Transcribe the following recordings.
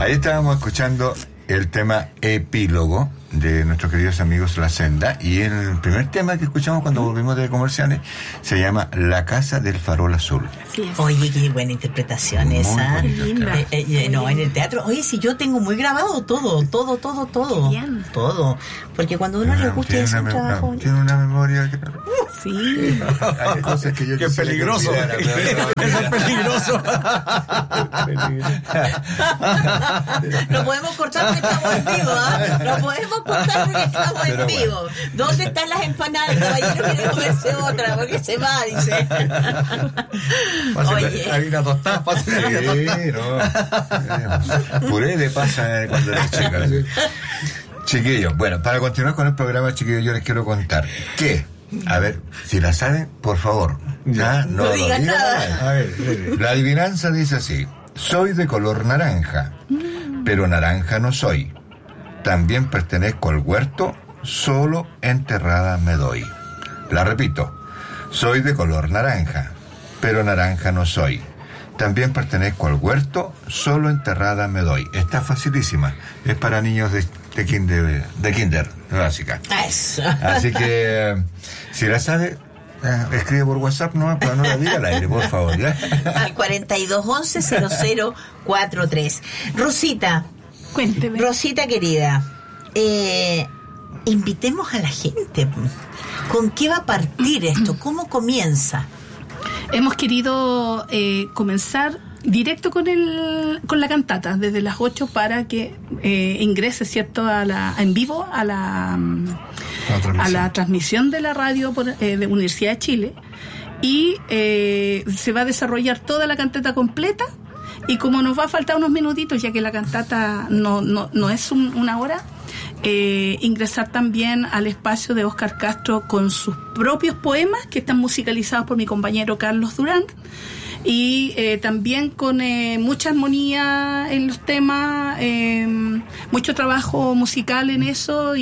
Ahí estábamos escuchando el tema Epílogo de nuestros queridos amigos La Senda, y el primer tema que escuchamos cuando volvimos de comerciales se llama La Casa del Farol Azul. Así es. Oye, qué buena interpretación Muy esa. bonita. No, en el teatro. Oye, si yo tengo muy grabado todo. Qué bien. Todo. Porque cuando uno le gusta Tiene ese una, trabajo. tiene una memoria que... Sí. Hay cosas que yo Qué quisiera peligroso. que olvidara, pero Eso es peligroso. No podemos cortar porque estamos en vivo, ¿ah? No podemos cortar porque estamos en Pero vivo. ¿Dónde están las empanadas? El caballero quiere comerse otra porque se va, dice. Oye. Hay una tostada. Sí, no. Puré de pasa cuando eres chica. ¿Sí? Chiquillos, bueno, para continuar con el programa, chiquillos, yo les quiero contar que, a ver, si la saben, por favor, ya no lo digan digan nada. nada. A ver, la adivinanza dice así: soy de color naranja, pero naranja no soy. También pertenezco al huerto, solo enterrada me doy. La repito: soy de color naranja, pero naranja no soy. También pertenezco al huerto, solo enterrada me doy. Está facilísima. Es para niños de kinder básica. Eso. Así que, si la sabe, escribe por WhatsApp, no, pero no la diga al aire, por favor, ¿ya? Al 4211-0043. Rosita. Cuénteme. Rosita querida, invitemos a la gente. ¿Con qué va a partir esto? ¿Cómo comienza? Hemos querido comenzar directo con la cantata desde las 8 para que ingrese, ¿cierto?, en vivo a la transmisión de la radio de Universidad de Chile, y se va a desarrollar toda la cantata completa. Y como nos va a faltar unos minutitos, ya que la cantata no es una hora, ingresar también al espacio de Óscar Castro con sus propios poemas, que están musicalizados por mi compañero Carlos Durán, y también con mucha armonía en los temas, mucho trabajo musical en eso,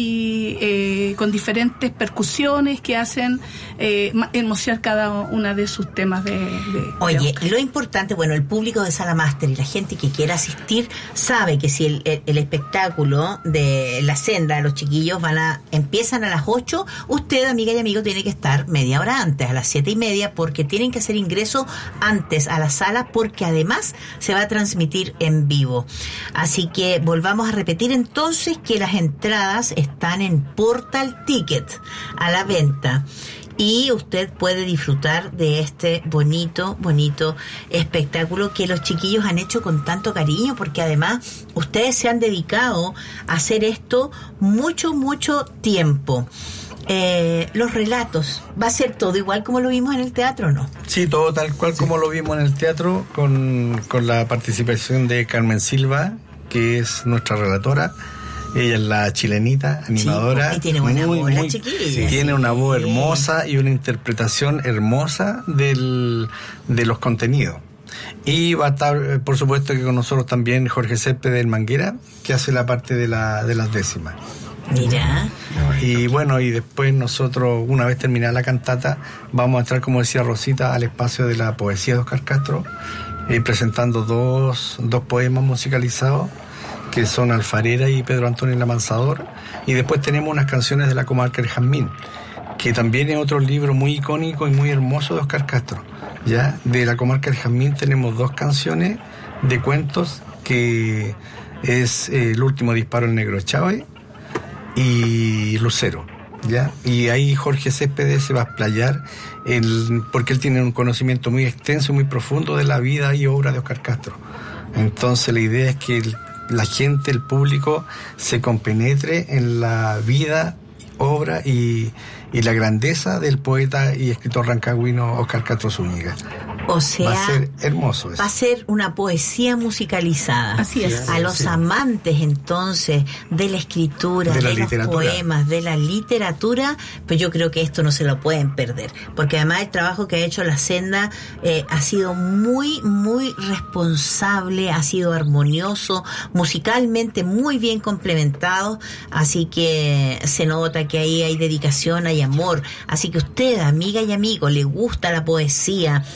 y con diferentes percusiones que hacen hermosear cada una de sus temas Oye, lo importante, bueno, el público de Sala Máster y la gente que quiera asistir sabe que si el espectáculo de La Senda, los chiquillos empiezan a las 8, usted, amiga y amigo, tiene que estar media hora antes, a las 7:30, porque tienen que hacer ingreso antes a la sala, porque además se va a transmitir en vivo. Así que volvamos a repetir entonces que las entradas están en Portal Ticket a la venta, y usted puede disfrutar de este bonito espectáculo que los chiquillos han hecho con tanto cariño, porque además ustedes se han dedicado a hacer esto mucho tiempo. Los relatos, ¿va a ser todo igual como lo vimos en el teatro o no? Sí, todo tal cual como lo vimos en el teatro, con la participación de Carmen Silva, que es nuestra relatora. Ella es la chilenita, animadora. Sí, y tiene buena voz, la chiquilla. Sí, tiene una voz hermosa y una interpretación hermosa de los contenidos. Y va a estar, por supuesto, que con nosotros también Jorge Céspedes del Manguera, que hace la parte de las décimas. Mira. Y bueno, y después nosotros, una vez terminada la cantata, vamos a entrar, como decía Rosita, al espacio de la poesía de Óscar Castro, presentando dos poemas musicalizados, que son Alfarera y Pedro Antonio el Amansador. Y después tenemos unas canciones de la comarca del Jazmín, que también es otro libro muy icónico y muy hermoso de Óscar Castro. Ya de la comarca del Jazmín tenemos 2 canciones de cuentos, que es El último disparo del negro Chávez y Lucero, ¿ya? Y ahí Jorge Céspedes se va a explayar porque él tiene un conocimiento muy extenso y muy profundo de la vida y obra de Óscar Castro. Entonces la idea es que la gente, el público, se compenetre en la vida, obra y la grandeza del poeta y escritor rancagüino Óscar Castro Zúñiga. O sea, va a ser hermoso eso. Va a ser una poesía musicalizada. Así es. A los amantes entonces de la escritura, de los poemas, de la literatura, pues yo creo que esto no se lo pueden perder, porque además el trabajo que ha hecho La Senda ha sido muy responsable, ha sido armonioso, musicalmente muy bien complementado, así que se nota que ahí hay dedicación, hay amor. Así que usted, amiga y amigo, le gusta la poesía, le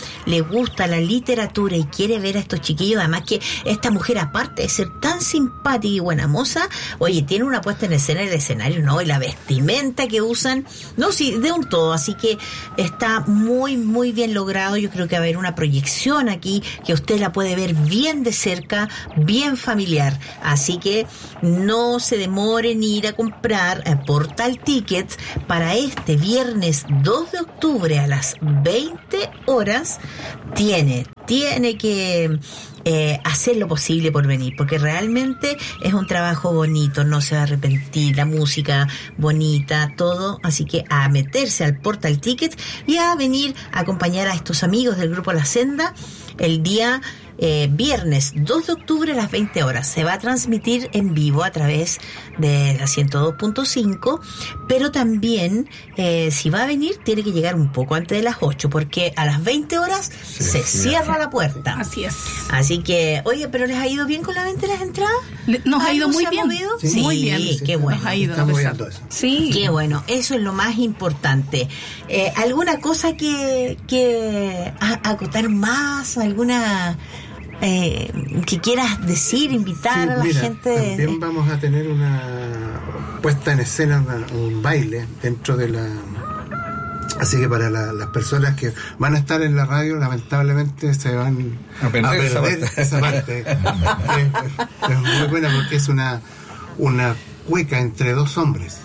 gusta la literatura y quiere ver a estos chiquillos, además que esta mujer, aparte de ser tan simpática y buena moza, oye, tiene una puesta en escena en el escenario, ¿no? Y la vestimenta que usan, no, sí, de un todo, así que está muy, muy bien logrado. Yo creo que va a haber una proyección aquí que usted la puede ver bien de cerca, bien familiar, así que no se demoren en ir a comprar Portal Tickets para este viernes 2 de octubre a las 20 horas. Tiene que hacer lo posible por venir, porque realmente es un trabajo bonito, no se va a arrepentir, la música bonita, todo, así que a meterse al Portal Tickets y a venir a acompañar a estos amigos del grupo La Senda el día viernes 2 de octubre a las 20 horas. Se va a transmitir en vivo a través de la 102.5, pero también si va a venir tiene que llegar un poco antes de las 8, porque a las 20 horas se cierra la puerta. Así es. Así que, oye, ¿pero les ha ido bien con la venta de las entradas? Nos ha ido muy bien. Sí, muy bien. Qué bueno. Nos ha ido. Estamos viendo eso. Sí. Qué bueno, eso es lo más importante. ¿Alguna cosa que acotar más? ¿Alguna que quieras decir, invitar a la gente? También vamos a tener una puesta en escena, un baile dentro de la... Así que para las personas que van a estar en la radio, lamentablemente se van a perder esa parte. Es muy buena porque es una cueca entre dos hombres.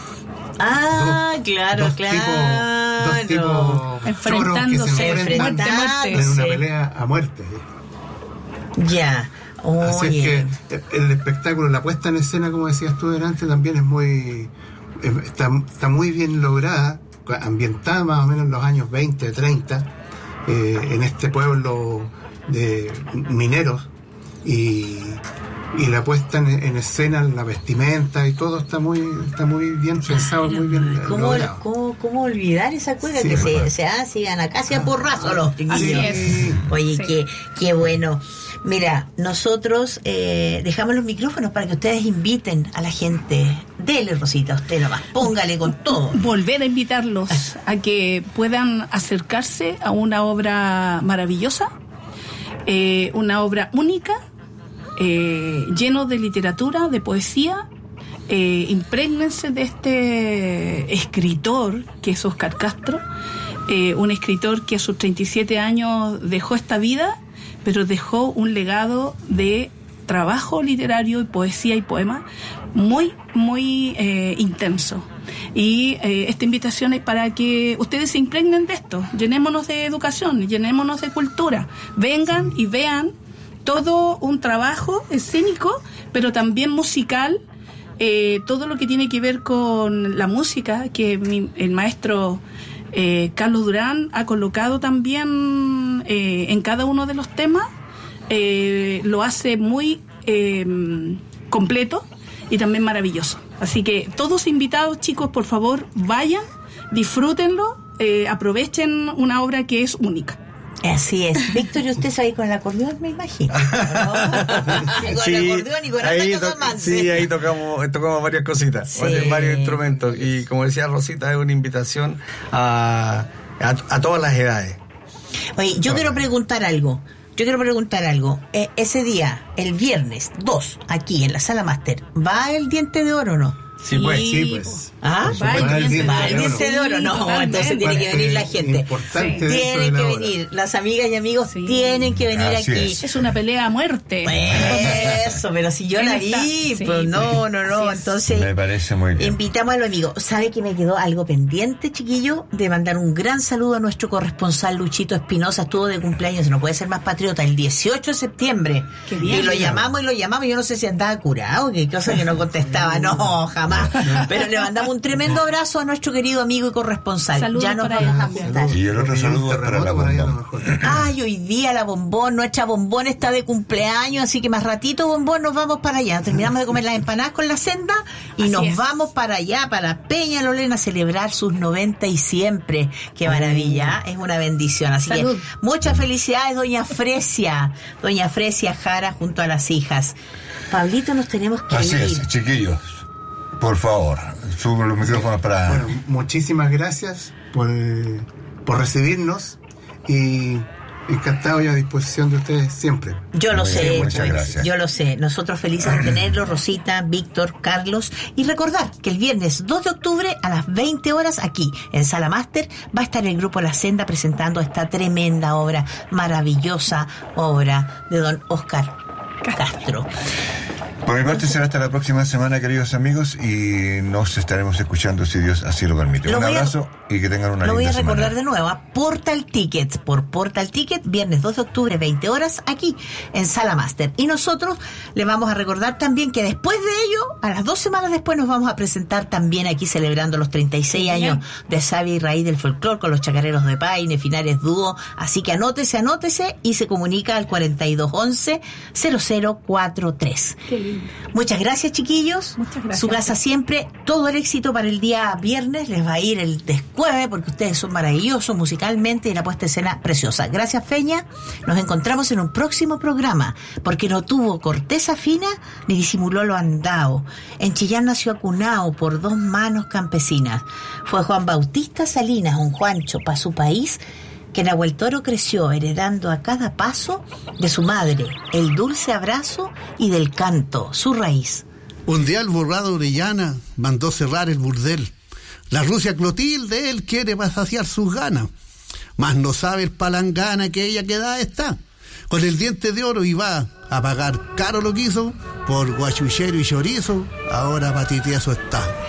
Claro. Dos tipos enfrentándose, choros que se enfrentan muerte. en una pelea a muerte. Ya. Así es que el espectáculo, la puesta en escena, como decías tú delante, también es muy... Está muy bien lograda, ambientada más o menos en los años 20, 30, en este pueblo de mineros, y la puesta en escena, la vestimenta y todo está muy bien pensado, muy bien logrado. ¿Cómo olvidar esa cueca? Sí, Que bueno. se hacían a casi a porrazo los chiquillos. Así es. Oye, Sí. qué bueno. Mira, nosotros dejamos los micrófonos para que ustedes inviten a la gente. Dele, Rosita, usted nomás, póngale con todo. Volver a invitarlos a que puedan acercarse a una obra maravillosa, una obra única, lleno de literatura, de poesía. Imprégnense de este escritor que es Óscar Castro, un escritor que a sus 37 años dejó esta vida, pero dejó un legado de trabajo literario y poesía y poema muy, muy intenso. Y esta invitación es para que ustedes se impregnen de esto, llenémonos de educación, llenémonos de cultura, vengan y vean todo un trabajo escénico, pero también musical, todo lo que tiene que ver con la música, que el maestro Carlos Durán ha colocado también en cada uno de los temas, lo hace muy completo y también maravilloso. Así que todos invitados, chicos, por favor, vayan, disfrútenlo, aprovechen una obra que es única. Así es. Víctor, ¿y usted sabe con el acordeón, me imagino? ¿No? Con el acordeón y con ahí harta cosa más. sí, ahí tocamos varias cositas, Sí. varios instrumentos. Y como decía Rosita, es una invitación a todas las edades. Oye, yo quiero preguntar algo. Ese día, el viernes 2, aquí en la Sala Máster, ¿va el Diente de Oro o no? Sí, pues. ¿Ah? Va el Diente de Oro. No, totalmente. entonces tiene que venir la gente. Importante Sí. dentro de Tienen la que obra. venir, las amigas y amigos Sí. tienen que venir Así aquí. es. Es una pelea a muerte. Eso, pero si yo Él la está- vi, sí, pues sí. no, Así es. entonces Me parece muy bien. invitamos a los amigos. ¿Sabe que me quedó algo pendiente, chiquillo? De mandar un gran saludo a nuestro corresponsal Luchito Espinosa. Estuvo de cumpleaños, no puede ser más patriota, el 18 de septiembre. Qué bien. Y lo llamamos. Yo no sé si andaba curado, qué cosa que no contestaba. No, jamás. Pero le mandamos un tremendo abrazo a nuestro querido amigo y corresponsal. Saludos Ya nos para vamos él a también. juntar. Y el otro saludo es para la por ahí a lo bombón. mejor. Ay, hoy día la Bombón, nuestra Bombón está de cumpleaños, así que más ratito, Bombón, nos vamos para allá. Terminamos de comer las empanadas con la Senda y Así nos es. vamos para allá, para Peñalolén, a celebrar sus 90 y siempre. Qué maravilla, es una bendición. Así Salud. que muchas felicidades, doña Fresia Jara, junto a las hijas. Pablito, nos tenemos que Así ir. es, chiquillos. Por favor, subo los micrófonos para... Bueno, muchísimas gracias por recibirnos y encantado y a disposición de ustedes siempre. Yo lo Muy sé, bien, muchas gracias. yo lo sé. Nosotros felices de tenerlo, Rosita, Víctor, Carlos. Y recordar que el viernes 2 de octubre a las 20 horas aquí en Sala Máster va a estar el grupo La Senda presentando esta tremenda obra, maravillosa obra de don Oscar Castro. Por mi parte será hasta la próxima semana, queridos amigos, y nos estaremos escuchando si Dios así lo permite. Un abrazo y que tengan una linda semana. Lo voy a recordar de nuevo, Portal Tickets, por Portal Ticket, viernes 2 de octubre, 20 horas, aquí en Sala Máster. Y nosotros le vamos a recordar también que después de ello, a las 2 semanas después, nos vamos a presentar también aquí celebrando los 36 años de Savia y Raíz del Folclor con los Chacareros de Paine, Finares Dúo. Así que anótese y se comunica al 4211-0043. Qué lindo. Muchas gracias, chiquillos. Muchas gracias. Su casa siempre, todo el éxito para el día viernes. Les va a ir el descueve porque ustedes son maravillosos musicalmente y la puesta en escena preciosa. Gracias, Feña. Nos encontramos en un próximo programa porque no tuvo corteza fina ni disimuló lo andado. En Chillán nació acunao por 2 manos campesinas. Fue Juan Bautista Salinas, un Juancho pa' su país, que en Nahuel Toro creció heredando a cada paso de su madre el dulce abrazo y del canto, su raíz. Un día el borrado Orellana mandó cerrar el burdel. La Rusia Clotilde él quiere para saciar sus ganas, mas no sabe el palangana que ella que da está. Con el diente de oro y va a pagar caro lo que hizo, por guachuchero y chorizo, ahora patitieso está.